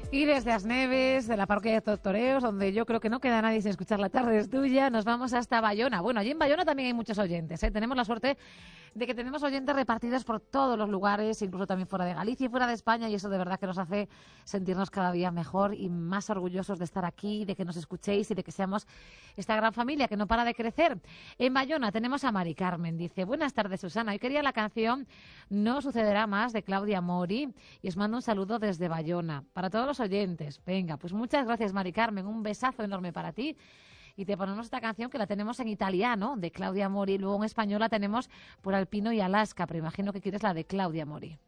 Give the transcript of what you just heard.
Y desde Asneves, de la parroquia de Tortoreos, donde yo creo que no queda nadie sin escuchar La tarde es tuya, nos vamos hasta Bayona. Bueno, allí en Bayona también hay muchos oyentes, ¿eh? Tenemos la suerte de que tenemos oyentes repartidos por todos los lugares, incluso también fuera de Galicia y fuera de España, y eso de verdad que nos hace sentirnos cada día mejor y más orgullosos de estar aquí, de que nos escuchéis y de que seamos esta gran familia que no para de crecer. En Bayona tenemos a Mari Carmen, dice: buenas tardes, Susana, hoy quería la canción No sucederá más, de Claudia Mori, y os mando un saludo desde Bayona para todos los oyentes. Venga, pues muchas gracias, Mari Carmen, un besazo enorme para ti. Y te ponemos esta canción que la tenemos en italiano, de Claudia Mori, y luego en español la tenemos por Alpino y Alaska, pero imagino que quieres la de Claudia Mori.